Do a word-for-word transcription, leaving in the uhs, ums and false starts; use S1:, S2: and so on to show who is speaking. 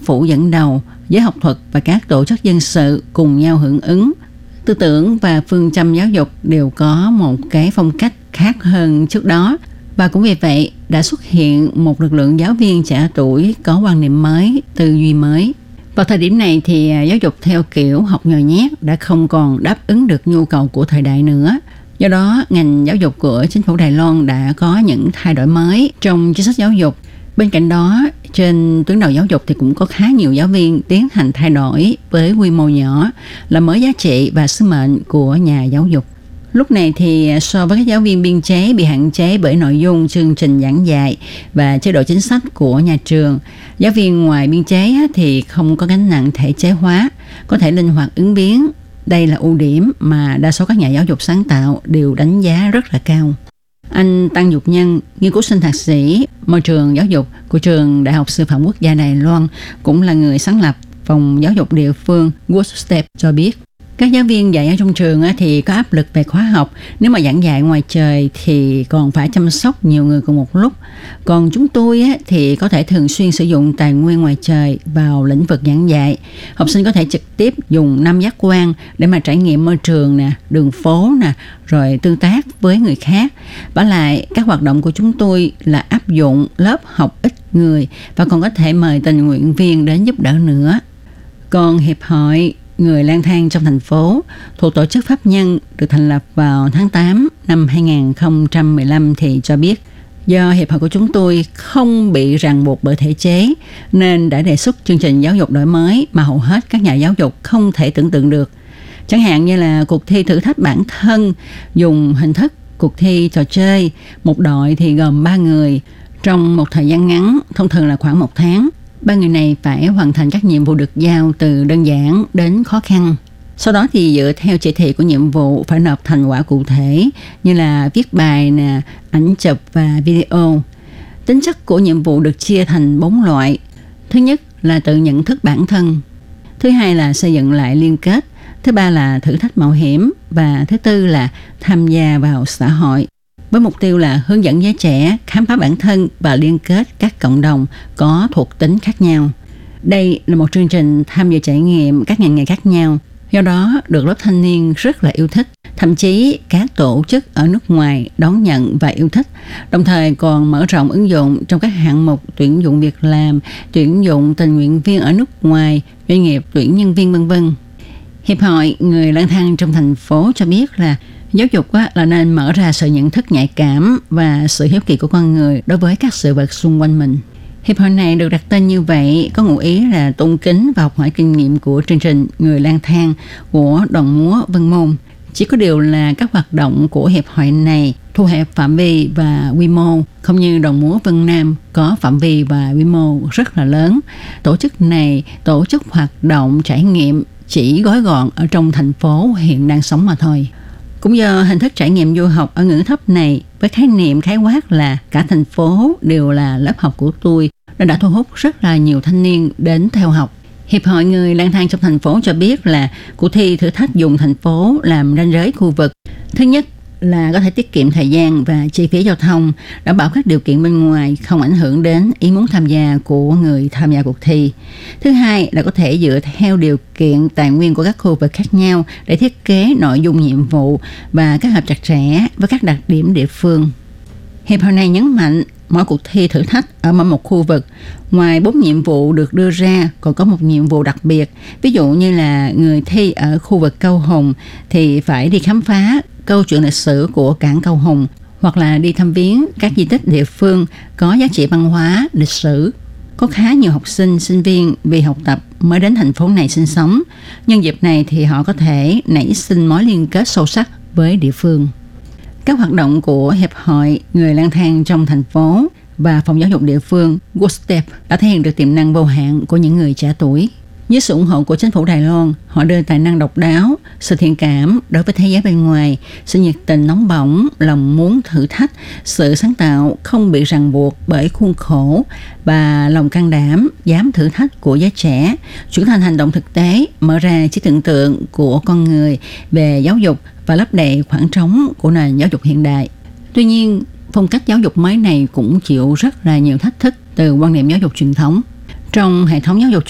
S1: phủ dẫn đầu, giới học thuật và các tổ chức dân sự cùng nhau hưởng ứng. Tư tưởng và phương châm giáo dục đều có một cái phong cách khác hơn trước đó, và cũng vì vậy đã xuất hiện một lực lượng giáo viên trẻ tuổi có quan niệm mới, tư duy mới. Vào thời điểm này thì giáo dục theo kiểu học nhồi nhét đã không còn đáp ứng được nhu cầu của thời đại nữa. Do đó, ngành giáo dục của chính phủ Đài Loan đã có những thay đổi mới trong chính sách giáo dục. Bên cạnh đó, trên tuyến đầu giáo dục thì cũng có khá nhiều giáo viên tiến hành thay đổi với quy mô nhỏ, làm mới giá trị và sứ mệnh của nhà giáo dục. Lúc này thì so với các giáo viên biên chế bị hạn chế bởi nội dung chương trình giảng dạy và chế độ chính sách của nhà trường, giáo viên ngoài biên chế thì không có gánh nặng thể chế hóa, có thể linh hoạt ứng biến. Đây là ưu điểm mà đa số các nhà giáo dục sáng tạo đều đánh giá rất là cao. Anh Tăng Dục Nhân, nghiên cứu sinh thạc sĩ môi trường giáo dục của trường Đại học Sư phạm Quốc gia Đài Loan, cũng là người sáng lập phòng giáo dục địa phương Good Step cho biết, các giáo viên dạy ở trong trường thì có áp lực về khóa học. Nếu mà giảng dạy ngoài trời thì còn phải chăm sóc nhiều người cùng một lúc. Còn chúng tôi thì có thể thường xuyên sử dụng tài nguyên ngoài trời vào lĩnh vực giảng dạy. Học sinh có thể trực tiếp dùng năm giác quan để mà trải nghiệm môi trường nè, đường phố nè, rồi tương tác với người khác. Vả lại, các hoạt động của chúng tôi là áp dụng lớp học ít người và còn có thể mời tình nguyện viên đến giúp đỡ nữa. Còn Hiệp hội Người lang thang trong thành phố thuộc tổ chức pháp nhân được thành lập vào tháng tám năm hai không một lăm thì cho biết, do hiệp hội của chúng tôi không bị ràng buộc bởi thể chế nên đã đề xuất chương trình giáo dục đổi mới mà hầu hết các nhà giáo dục không thể tưởng tượng được. Chẳng hạn như là cuộc thi thử thách bản thân dùng hình thức cuộc thi trò chơi, một đội thì gồm ba người trong một thời gian ngắn, thông thường là khoảng một tháng. Ba người này phải hoàn thành các nhiệm vụ được giao từ đơn giản đến khó khăn. Sau đó thì dựa theo chỉ thị của nhiệm vụ phải nộp thành quả cụ thể như là viết bài, nè, ảnh chụp và video. Tính chất của nhiệm vụ được chia thành bốn loại. Thứ nhất là tự nhận thức bản thân. Thứ hai là xây dựng lại liên kết. Thứ ba là thử thách mạo hiểm. Và thứ tư là tham gia vào xã hội. Với mục tiêu là hướng dẫn giới trẻ khám phá bản thân và liên kết các cộng đồng có thuộc tính khác nhau. Đây là một chương trình tham dự trải nghiệm các ngành nghề khác nhau, do đó được lớp thanh niên rất là yêu thích. Thậm chí các tổ chức ở nước ngoài đón nhận và yêu thích, đồng thời còn mở rộng ứng dụng trong các hạng mục tuyển dụng việc làm, tuyển dụng tình nguyện viên ở nước ngoài, doanh nghiệp tuyển nhân viên vân vân. Hiệp hội Người lang thang trong thành phố cho biết là giáo dục là nên mở ra sự nhận thức nhạy cảm và sự hiếu kỳ của con người đối với các sự vật xung quanh mình. Hiệp hội này được đặt tên như vậy có ngụ ý là tôn kính và học hỏi kinh nghiệm của chương trình Người lang thang của đoàn múa Vân Môn. Chỉ có điều là các hoạt động của hiệp hội này thu hẹp phạm vi và quy mô, không như đoàn múa Vân Nam có phạm vi và quy mô rất là lớn. Tổ chức này tổ chức hoạt động trải nghiệm chỉ gói gọn ở trong thành phố hiện đang sống mà thôi. Cũng do hình thức trải nghiệm du học ở ngưỡng thấp này với khái niệm khái quát là cả thành phố đều là lớp học của tôi, nó đã thu hút rất là nhiều thanh niên đến theo học. Hiệp hội Người lang thang trong thành phố cho biết là cuộc thi thử thách dùng thành phố làm ranh giới khu vực. Thứ nhất là có thể tiết kiệm thời gian và chi phí giao thông, đảm bảo các điều kiện bên ngoài không ảnh hưởng đến ý muốn tham gia của người tham gia cuộc thi. Thứ hai là có thể dựa theo điều kiện tài nguyên của các khu vực khác nhau để thiết kế nội dung nhiệm vụ và kết hợp chặt chẽ với các đặc điểm địa phương. Hiệp hội này nhấn mạnh mỗi cuộc thi thử thách ở mỗi một khu vực, ngoài bốn nhiệm vụ được đưa ra còn có một nhiệm vụ đặc biệt. Ví dụ như là người thi ở khu vực Câu Hùng thì phải đi khám phá câu chuyện lịch sử của cảng Câu Hùng, hoặc là đi thăm viếng các di tích địa phương có giá trị văn hóa, lịch sử. Có khá nhiều học sinh, sinh viên vì học tập mới đến thành phố này sinh sống. Nhân dịp này thì họ có thể nảy sinh mối liên kết sâu sắc với địa phương. Các hoạt động của Hiệp hội Người lang thang trong thành phố và phòng giáo dục địa phương Good Step đã thể hiện được tiềm năng vô hạn của những người trẻ tuổi. Với sự ủng hộ của chính phủ Đài Loan, họ đưa tài năng độc đáo, sự thiện cảm đối với thế giới bên ngoài, sự nhiệt tình nóng bỏng, lòng muốn thử thách, sự sáng tạo không bị ràng buộc bởi khuôn khổ và lòng can đảm, dám thử thách của giới trẻ, chuyển thành hành động thực tế, mở ra trí tưởng tượng của con người về giáo dục và lấp đầy khoảng trống của nền giáo dục hiện đại. Tuy nhiên, phong cách giáo dục mới này cũng chịu rất là nhiều thách thức từ quan niệm giáo dục truyền thống. Trong hệ thống giáo dục